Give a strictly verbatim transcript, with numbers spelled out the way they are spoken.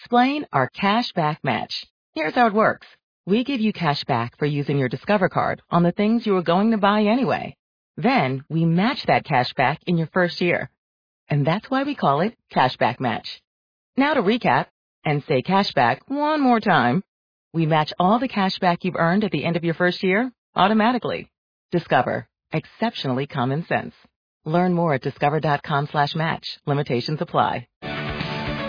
explain our cash back match. Here's how it works. We give you cash back for using your Discover card on the things you were going to buy anyway. Then we match that cash back in your first year. And that's why we call it Cashback Match. Now to recap and say cashback one more time. We match all the cashback you've earned at the end of your first year automatically. Discover. Exceptionally common sense. Learn more at discover dot com slash match. Limitations apply.